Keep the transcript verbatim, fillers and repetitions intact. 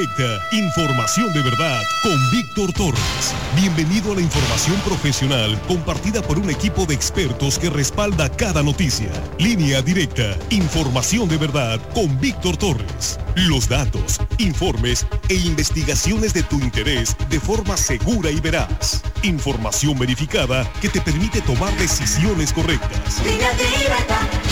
directa, información de verdad con Víctor Torres. Bienvenido a la información profesional compartida por un equipo de expertos que respalda cada noticia. Línea directa, información de verdad con Víctor Torres. Los datos, informes e investigaciones de tu interés de forma segura y veraz. Información verificada que te permite tomar decisiones correctas. Línea directa.